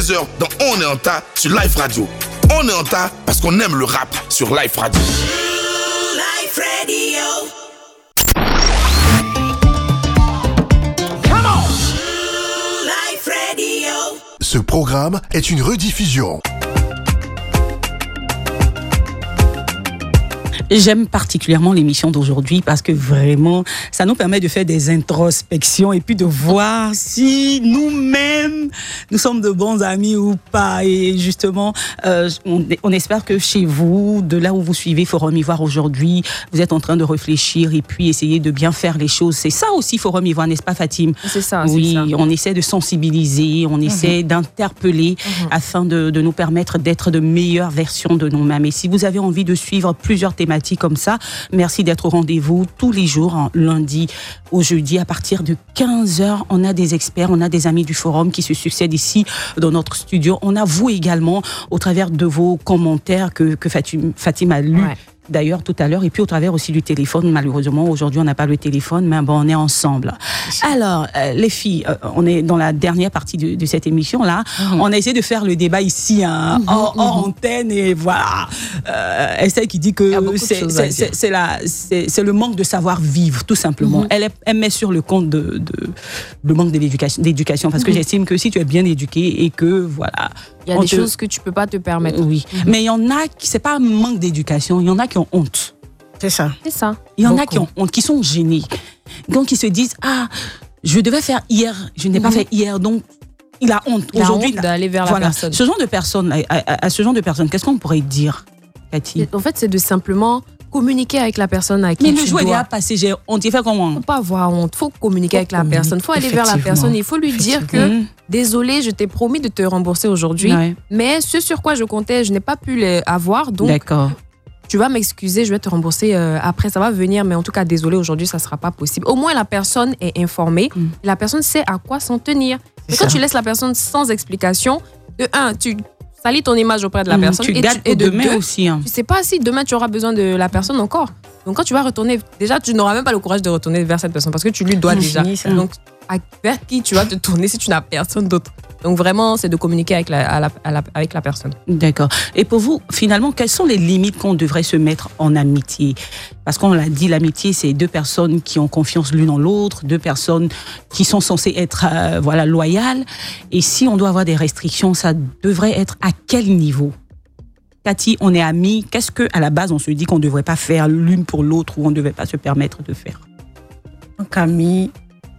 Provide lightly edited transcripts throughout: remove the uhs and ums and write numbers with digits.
22h dans On est en tas sur Life Radio. On est en tas parce qu'on aime le rap sur Life Radio. Life Radio. Come on! Life Radio. Ce programme est une rediffusion. J'aime particulièrement l'émission d'aujourd'hui parce que vraiment, ça nous permet de faire des introspections et puis de voir si nous-mêmes, nous sommes de bons amis ou pas. Et justement, on espère que chez vous, de là où vous suivez Forum Ivoire aujourd'hui, vous êtes en train de réfléchir et puis essayer de bien faire les choses. C'est ça aussi Forum Ivoire, n'est-ce pas Fatim? C'est ça, oui, c'est ça. On essaie de sensibiliser, on essaie d'interpeller afin de nous permettre d'être de meilleures versions de nous-mêmes. Et si vous avez envie de suivre plusieurs thématiques comme ça, merci d'être au rendez-vous tous les jours, lundi au jeudi à partir de 15h. On a des experts, on a des amis du forum qui se succèdent ici dans notre studio. On a vous également au travers de vos commentaires que Fatim a lus. Ouais. D'ailleurs, tout à l'heure, et puis au travers aussi du téléphone. Malheureusement, aujourd'hui, on n'a pas le téléphone, mais bon, on est ensemble. Alors, les filles, on est dans la dernière partie de cette émission-là. On a essayé de faire le débat ici, hors antenne, et voilà. Estelle qui dit que c'est le manque de savoir-vivre, tout simplement. Elle met sur le compte de manque d'éducation, parce que j'estime que si tu es bien éduqué et que, voilà... Il y a des choses que tu peux pas te permettre. Oui, mais il y en a qui, c'est pas un manque d'éducation, il y en a qui ont honte. C'est ça. Il y en a qui ont honte, qui sont gênés. Donc ils se disent, je devais faire hier, je n'ai pas fait hier, donc il a honte. Aujourd'hui, honte d'aller vers la personne. Ce genre de personnes, à ce genre de personnes, qu'est-ce qu'on pourrait dire, Cathy? En fait, c'est de simplement communiquer avec la personne à qui tu dois. Mais le jour est déjà passé, on t'y fait comment? Faut pas avoir honte, faut communiquer avec la personne, faut aller vers la personne, il faut lui dire que désolé, je t'ai promis de te rembourser aujourd'hui, mais ce sur quoi je comptais, je n'ai pas pu l'avoir, donc tu vas m'excuser, je vais te rembourser après, ça va venir, mais en tout cas, désolé, aujourd'hui, ça sera pas possible. Au moins, la personne est informée, la personne sait à quoi s'en tenir. Mais quand tu laisses la personne sans explication, de un, tu salis ton image auprès de la personne. Et de demain aussi. Tu ne sais pas si demain tu auras besoin de la personne encore. Donc quand tu vas retourner, déjà tu n'auras même pas le courage de retourner vers cette personne parce que tu lui dois déjà. Donc vers qui tu vas te tourner si tu n'as personne d'autre? Donc vraiment, c'est de communiquer avec la personne. D'accord. Et pour vous, finalement, quelles sont les limites qu'on devrait se mettre en amitié? Parce qu'on l'a dit, l'amitié, c'est deux personnes qui ont confiance l'une en l'autre, deux personnes qui sont censées être loyales. Et si on doit avoir des restrictions, ça devrait être à quel niveau? Cathy, on est amis. Qu'est-ce qu'à la base, on se dit qu'on ne devrait pas faire l'une pour l'autre ou on ne devait pas se permettre de faire? Donc, amis,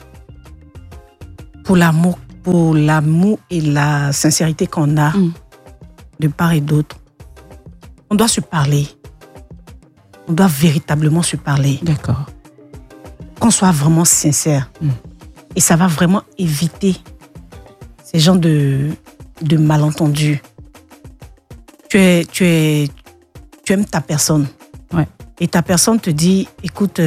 pour l'amour et la sincérité qu'on a de part et d'autre, on doit se parler. On doit véritablement se parler. D'accord. Qu'on soit vraiment sincère. Et ça va vraiment éviter ces genres de malentendus. Tu aimes ta personne. Ouais. Et ta personne te dit, écoute,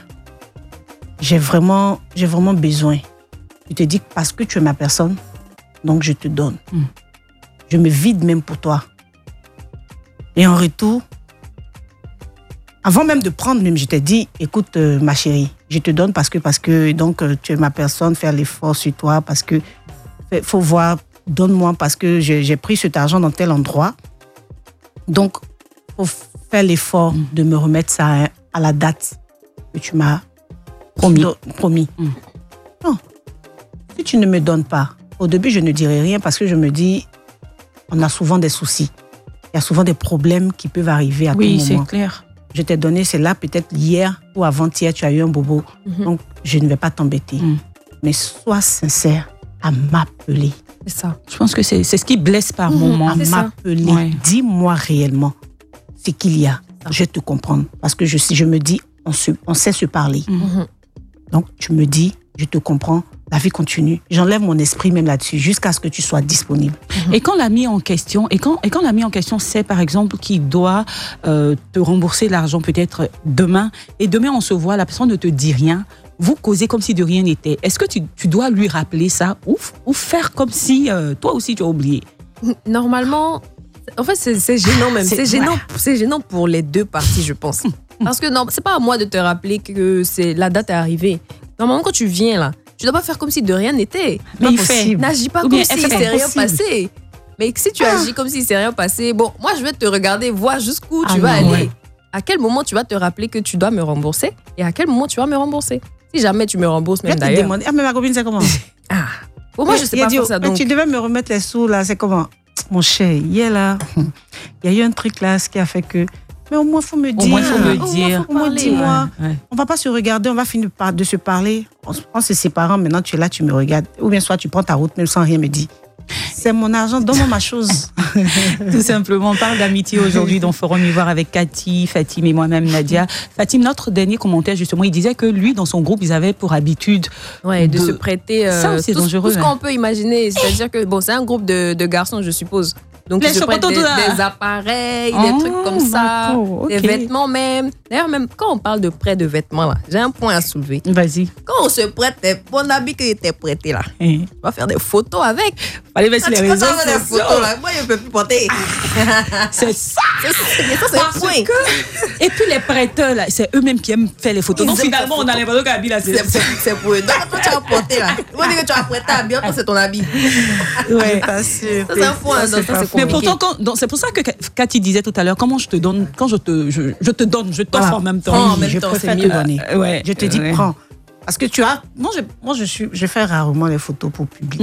j'ai vraiment besoin. Tu te dis, parce que tu es ma personne, donc je te donne. Je me vide même pour toi. Et en retour, avant même de prendre, même, je t'ai dit, écoute, ma chérie, je te donne parce que donc, tu es ma personne, faire l'effort sur toi, parce que faut voir, donne-moi, parce que j'ai pris cet argent dans tel endroit. Donc, faut faire l'effort de me remettre ça à la date que tu m'as promis. Non. Si tu ne me donnes pas, au début, je ne dirai rien parce que je me dis, on a souvent des soucis. Il y a souvent des problèmes qui peuvent arriver à tout moment. Oui, c'est clair. Je t'ai donné cela, peut-être hier ou avant-hier, tu as eu un bobo. Donc, je ne vais pas t'embêter. Mais sois sincère à m'appeler. C'est ça. Je pense que c'est ce qui blesse par moment. À m'appeler. Ouais. Dis-moi réellement ce qu'il y a. Je vais te comprendre. Parce que je me dis, on sait se parler. Donc, tu me dis, je te comprends. La vie continue. J'enlève mon esprit même là-dessus jusqu'à ce que tu sois disponible. Et quand l'ami en question, l'ami en question sait par exemple qu'il doit te rembourser l'argent peut-être demain, et demain on se voit, la personne ne te dit rien, vous causez comme si de rien n'était. Est-ce que tu dois lui rappeler ça ou faire comme si toi aussi tu as oublié? Normalement, en fait c'est gênant même. C'est gênant pour les deux parties, je pense. Parce que non, c'est pas à moi de te rappeler que la date est arrivée. Normalement, quand tu viens là, tu dois pas faire comme si de rien n'était. Mais il fait. N'agis pas comme si c'est rien passé. Mais si tu agis comme si c'est rien passé, bon, moi je vais te regarder, voir jusqu'où tu vas aller. Ouais. À quel moment tu vas te rappeler que tu dois me rembourser et à quel moment tu vas me rembourser. Si jamais tu me rembourses, même d'ailleurs. Demander, mais ma copine, c'est comment? Bon, moi je sais pas faire ça. Donc... Tu devais me remettre les sous là, c'est comment? Mon cher, hier là, il y a eu un truc là, ce qui a fait que. Mais au moins, il faut me dire. Au moins, dis-moi. Ouais. On va pas se regarder, on va finir de se parler. En se séparant, maintenant, tu es là, tu me regardes. Ou bien soit tu prends ta route, même sans rien me dire. C'est mon argent, donne-moi ma chose. Tout simplement, on parle d'amitié aujourd'hui dans Forum Ivoire avec Cathy, Fatim et moi-même, Nadia. Fatim, notre dernier commentaire, justement, il disait que lui, dans son groupe, ils avaient pour habitude de se prêter c'est dangereux, tout ce qu'on peut imaginer. C'est-à-dire que bon, c'est un groupe de garçons, je suppose. Donc, ils se prêtent des appareils, des trucs comme ça, des vêtements même. D'ailleurs, même quand on parle de prêt de vêtements, là, j'ai un point à soulever. Vas-y. Quand on se prête, mon habit qui était prêté là, on va faire des photos avec. Allez, vas-y, les réseaux sociaux. Des photos, là. Moi, je ne peux plus porter. C'est ça. C'est un point. Et puis, les prêteurs, là, c'est eux-mêmes qui aiment faire les photos. Donc, finalement, on a l'impression qu'habit là, c'est pour eux. Donc, toi, tu as porté là. Moi, je dis que tu as prêté un habit, c'est ton habit. Ouais, pas sûr. C'est un point. Mais pourtant, c'est pour ça que Cathy disait tout à l'heure, comment je te donne, quand je te donne, je t'offre en même temps. En même temps, c'est mieux. Je te dis, prends. Parce que tu as, moi je fais rarement les photos pour public.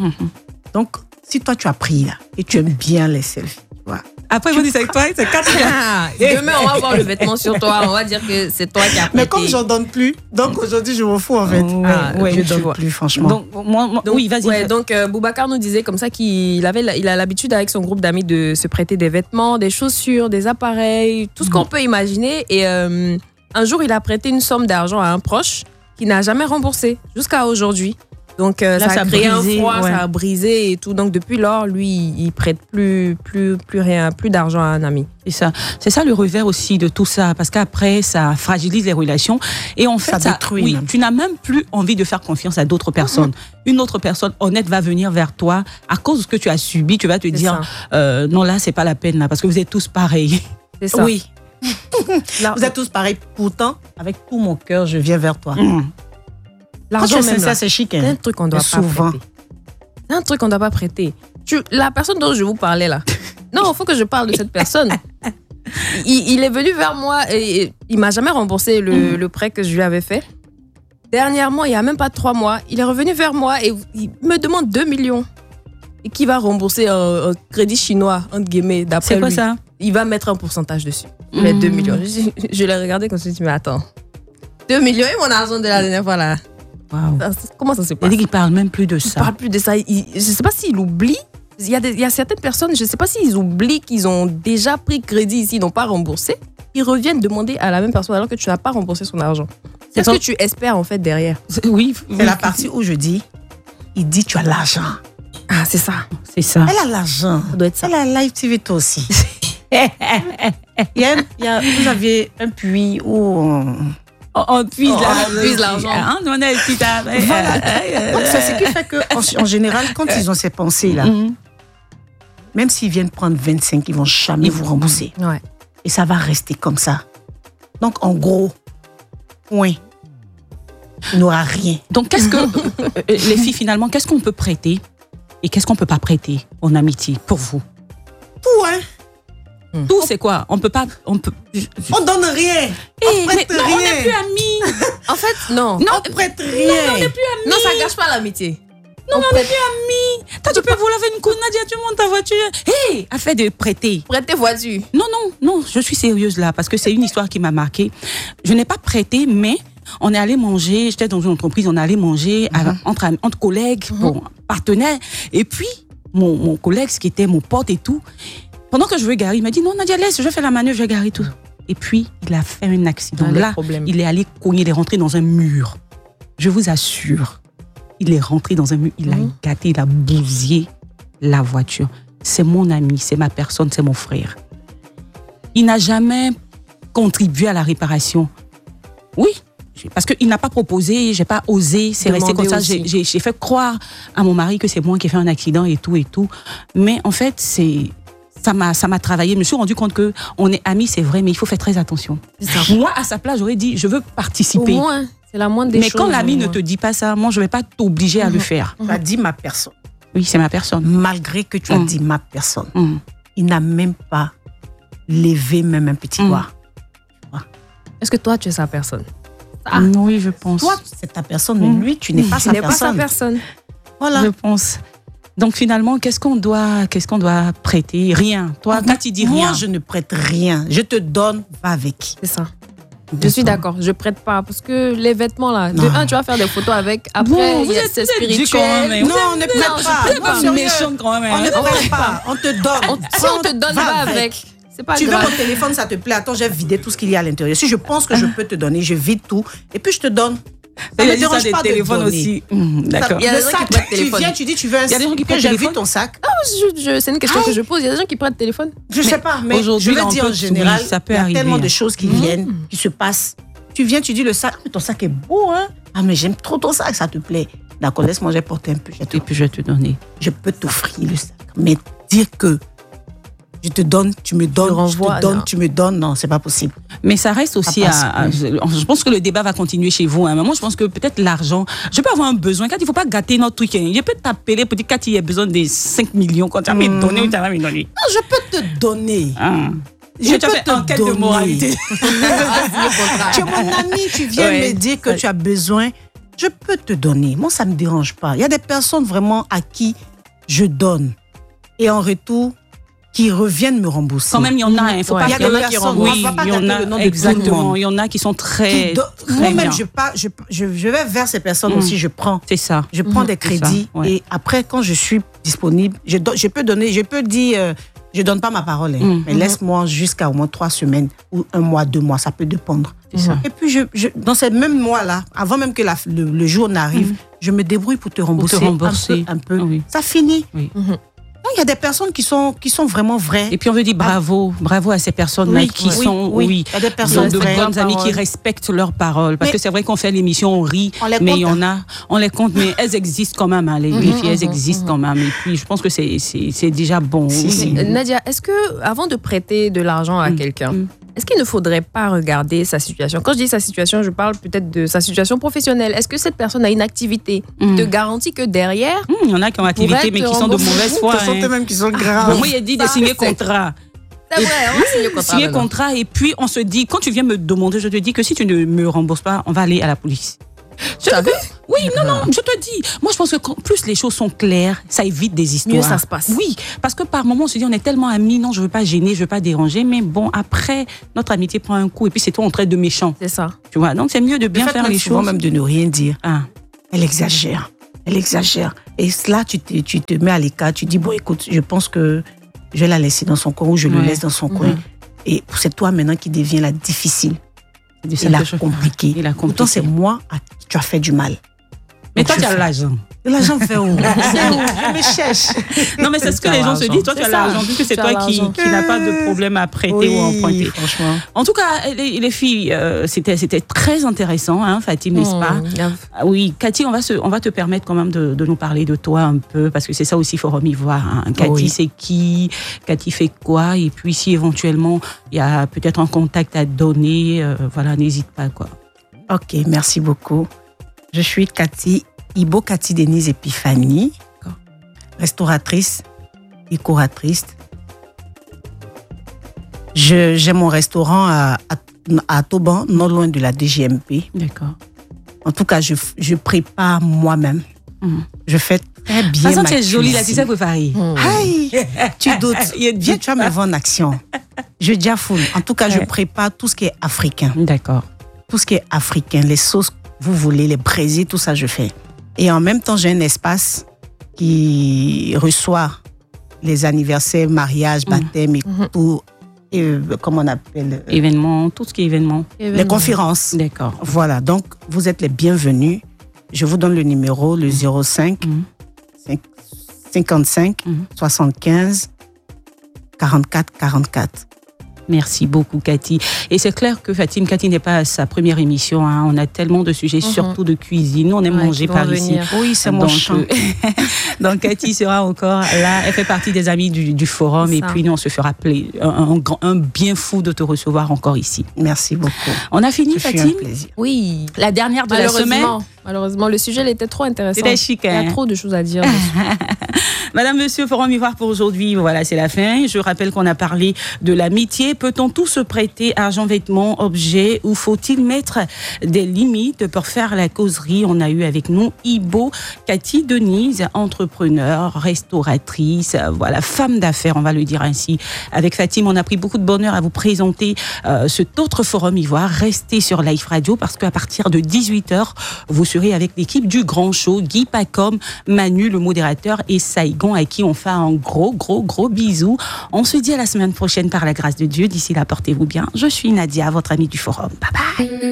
Donc, si toi tu as pris là, et tu aimes bien les selfies, voilà. Après, vous dites avec toi, c'est Cathy. Demain, on va voir le vêtement sur toi, on va dire que c'est toi qui as prêté. Mais comme j'en donne plus, donc aujourd'hui, je m'en fous en fait. Je donne plus, franchement. Donc, oui, vas-y. Ouais, donc, Boubacar nous disait comme ça qu'il a l'habitude avec son groupe d'amis de se prêter des vêtements, des chaussures, des appareils, tout ce qu'on peut imaginer. Et un jour, il a prêté une somme d'argent à un proche qui n'a jamais remboursé jusqu'à aujourd'hui. Donc, là, ça a créé un froid, ça a brisé et tout. Donc, depuis lors, lui, il prête plus rien, plus d'argent à un ami. C'est ça le revers aussi de tout ça. Parce qu'après, ça fragilise les relations. Et en fait, ça détruit. Oui, tu n'as même plus envie de faire confiance à d'autres personnes. Une autre personne honnête va venir vers toi. À cause de ce que tu as subi, tu vas te dire non, là, c'est pas la peine, là, parce que vous êtes tous pareils. C'est ça. Oui. Vous êtes tous pareils. Pourtant, avec tout mon cœur, je viens vers toi. L'argent, même ça, c'est chic. C'est un truc qu'on doit pas prêter. C'est un truc qu'on doit pas prêter. La personne dont je vous parlais là. Non, il faut que je parle de cette personne. Il est venu vers moi et il m'a jamais remboursé le prêt que je lui avais fait. Dernièrement, il y a même pas 3 mois, il est revenu vers moi et il me demande 2 millions. Et qui va rembourser un crédit chinois, entre guillemets, d'après lui. C'est quoi ça? Il va mettre un pourcentage dessus. Il met 2 millions. Je l'ai regardé comme ça, je me dis, mais attends. 2 millions et mon argent de la dernière fois là. Wow. Comment ça se passe? Il dit qu'il parle même plus de ça. Il parle plus de ça. Je ne sais pas s'il oublie. Il y a certaines personnes, je ne sais pas s'ils oublient qu'ils ont déjà pris crédit ici, ils n'ont pas remboursé. Ils reviennent demander à la même personne alors que tu n'as pas remboursé son argent. Qu'est-ce que tu espères en fait derrière? Oui, c'est la partie où je dis, il dit tu as l'argent. Ah, c'est ça. C'est ça. Elle a l'argent. Ça doit être ça. Elle a Live TV toi aussi. Vous aviez un puits où on puise l'argent. Voilà. Donc, c'est ce qui fait qu'en général, quand ils ont ces pensées-là, même s'ils viennent prendre 25, ils ne vont jamais vous rembourser. Ouais. Et ça va rester comme ça. Donc, en gros, point. Il n'aura rien. Donc, qu'est-ce que les filles, finalement, qu'est-ce qu'on peut prêter et qu'est-ce qu'on ne peut pas prêter en amitié pour vous? Tout, hein? Tout, c'est quoi? On donne rien. On prête non, rien. On n'est plus amis. En fait, non. On prête rien. Non, on n'est plus amis. Non, ça gâche pas l'amitié. Non, on n'est plus amis. Toi, tu peux vous laver une coupe, Nadia, tu montes ta voiture. Hé, affaire de prêter. Prêter voiture. Non, je suis sérieuse là, parce que c'est une histoire qui m'a marquée. Je n'ai pas prêté, mais on est allé manger, j'étais dans une entreprise, on est allé manger entre collègues, partenaires. Et puis, mon collègue, ce qui était mon pote et tout, pendant que je veux garer, il m'a dit non, Nadia, laisse, je fais la manœuvre, je vais garer tout. Et puis, il a fait un accident. Là, il est allé cogner, il est rentré dans un mur. Je vous assure, il est rentré dans un mur, il a gâté, il a bousillé la voiture. C'est mon ami, c'est ma personne, c'est mon frère. Il n'a jamais contribué à la réparation. Oui, parce qu'il n'a pas proposé, j'ai pas osé, c'est resté comme ça. J'ai fait croire à mon mari que c'est moi qui ai fait un accident et tout. Mais en fait, ça m'a travaillé. Je me suis rendu compte que on est amis, c'est vrai, mais il faut faire très attention. Moi, à sa place, j'aurais dit, je veux participer. Au moins, c'est la moindre des choses. Mais quand l'ami ne te dit pas ça, moi, je vais pas t'obliger à le faire. Tu as dit ma personne. Oui, c'est ma personne. Malgré que tu as dit ma personne. Il n'a même pas levé même un petit doigt. Est-ce que toi, tu es sa personne? Oui, je pense. Toi, c'est ta personne, mais lui, tu n'es pas sa personne. Pas sa personne. Voilà. Je pense. Donc finalement, qu'est-ce qu'on doit prêter? Rien. Toi, quand tu dis rien. Moi, je ne prête rien. Je te donne, va avec. C'est ça. Je suis d'accord, je prête pas parce que les vêtements là, de un, tu vas faire des photos avec, après c'est spirituel. Non, on ne prête pas. On est méchant quand même. On ne prête pas, on te donne. Si on te donne, va avec. C'est pas tu grave. veux mon téléphone, ça te plaît. Attends, j'ai vidé tout ce qu'il y a à l'intérieur. Si je pense que je peux te donner, je vide tout et puis je te donne. Ça me dérange pas de donner. Aussi. D'accord. Il y a des gens qui prêtent téléphone. Tu viens, tu dis, tu veux un sac. Il y a des gens qui prêtent j'ai téléphone. vu ton sac. C'est une question que je pose. Il y a des gens qui prêtent téléphone. Je sais pas, mais je veux dire en général, il y a tellement de choses qui viennent, qui se passent. Tu viens, tu dis le sac, ton sac est beau, hein. Ah, mais j'aime trop ton sac, ça te plaît. D'accord, laisse-moi, j'ai porté un peu. Et puis je vais te donner. Je peux t'offrir le sac. Mais dire que je te donne, tu me donnes, je te donne, tu me donnes, non, c'est pas possible. Mais ça reste aussi je pense que le débat va continuer chez vous. Hein. Mais moi, je pense que peut-être l'argent, je peux avoir un besoin. Quand il ne faut pas gâter notre truc, je peux t'appeler pour dire quand il y a besoin de 5 millions, quand tu vas me donner ou tu vas me donner. Non, je peux te donner. Je peux te donner. De moralité. Tu es mon ami, tu viens me dire que tu as besoin. Je peux te donner. Moi, ça ne me dérange pas. Il y a des personnes vraiment à qui je donne. Et en retour, qui reviennent me rembourser. Quand même, il y en a. Il faut pas y a des personnes, oui, il y en a, exactement. Il y en a qui sont très moi-même, je vais vers ces personnes aussi, je prends. C'est ça. Je prends des crédits et après, quand je suis disponible, je peux donner, je peux dire, je donne pas ma parole, mais laisse-moi jusqu'à au moins 3 semaines ou 1 mois, 2 mois, ça peut dépendre. Et puis, dans ces mêmes mois-là, avant même que le jour n'arrive, je me débrouille pour te rembourser un peu. Oui. Ça finit. Oui. Il y a des personnes qui sont vraiment vraies. Et puis on veut dire bravo à ces personnes-là qui sont, il y a des personnes de bonnes amies qui respectent leurs paroles. Parce que c'est vrai qu'on fait l'émission, on rit, mais il y en a, on les compte, mais elles existent quand même, hein, les filles, elles existent quand même. Et puis je pense que c'est déjà bon. Nadia, est-ce que avant de prêter de l'argent à quelqu'un, est-ce qu'il ne faudrait pas regarder sa situation? Quand je dis sa situation, je parle peut-être de sa situation professionnelle. Est-ce que cette personne a une activité qui te garantit que derrière... Il y en a qui ont une activité, mais qui sont de mauvaise foi. Même qui sont graves. Moi, il a dit de signer contrat. C'est vrai, on va signer contrat. Signer contrat, et puis on se dit, quand tu viens me demander, je te dis que si tu ne me rembourses pas, on va aller à la police. Oui, non, je te dis. Moi, je pense que plus les choses sont claires, ça évite des histoires. Mieux ça se passe. Oui, parce que par moments, on se dit, on est tellement amis, non, je veux pas gêner, je veux pas déranger, mais bon, après, notre amitié prend un coup, et puis c'est toi, on traite de méchant. C'est ça. Tu vois, donc c'est mieux de bien faire les choses. Même de ne rien dire. Elle exagère. Et là, tu te mets à l'écart, tu dis, bon, écoute, je pense que je vais la laisser dans son coin ou je le laisse dans son coin. Et c'est toi maintenant qui devient la difficile. Et la compliquée. Pourtant, c'est moi à qui tu as fait du mal. Mais toi, tu as l'argent. L'argent fait où? Je me cherche. Non, mais c'est ce que les gens se disent. Toi, tu as l'argent, puisque c'est toi qui n'as pas de problème à prêter ou emprunter. Franchement. En tout cas, les filles, c'était très intéressant, hein, Fatime, n'est-ce pas? Oui, Cathy, on va te permettre quand même de nous parler de toi un peu, parce que c'est ça aussi Forum Ivoire. Hein. Cathy, c'est qui? Cathy fait quoi? Et puis, si éventuellement, il y a peut-être un contact à donner, voilà, n'hésite pas, quoi. Ok, merci beaucoup. Je suis Ibo Cathy Denise Epiphanie, restauratrice, décoratrice. J'ai mon restaurant à Toban, non loin de la DGMP. D'accord. En tout cas, je prépare moi-même. Je fais très bien ma cuisine. C'est joli, la tissette préparée. Aïe, tu doutes. Viens, tu vas me voir en action. Je dis à full. En tout cas, je prépare tout ce qui est africain. D'accord. Tout ce qui est africain, les sauces vous voulez, les braisés, tout ça, je fais. Et en même temps, j'ai un espace qui reçoit les anniversaires, mariages, baptêmes et tout. Comment on appelle événements, tout ce qui est événements. Les conférences. D'accord. Voilà, donc vous êtes les bienvenus. Je vous donne le numéro, le 05 55 75 44 44. Merci beaucoup, Cathy. Et c'est clair que Cathy n'est pas sa première émission. Hein. On a tellement de sujets, surtout de cuisine. Nous, on aime manger par ici. Oui, c'est mon champ. Donc, Cathy sera encore là. Elle fait partie des amis du forum. Et puis, nous, on se fera un bien fou de te recevoir encore ici. Merci beaucoup. On a fini, Cathy? C'est un plaisir. Oui. La dernière de la semaine. Malheureusement, le sujet il était trop intéressant. C'était chic, hein? Il y a trop de choses à dire. Madame, monsieur, Forum Ivoire pour aujourd'hui. Voilà, c'est la fin. Je rappelle qu'on a parlé de l'amitié. Peut-on tout se prêter, argent, vêtements, objets, ou faut-il mettre des limites pour faire la causerie? On a eu avec nous Ibo, Cathy Denise, entrepreneur, restauratrice, voilà, femme d'affaires, on va le dire ainsi. Avec Fatim, on a pris beaucoup de bonheur à vous présenter cet autre Forum Ivoire. Restez sur Life Radio parce qu'à partir de 18h, vous serez avec l'équipe du Grand Show, Guy Pacom, Manu, le modérateur, et Saigon, à qui on fait un gros bisou. On se dit à la semaine prochaine par la grâce de Dieu. D'ici là, portez-vous bien. Je suis Nadia, votre amie du Forum. Bye bye.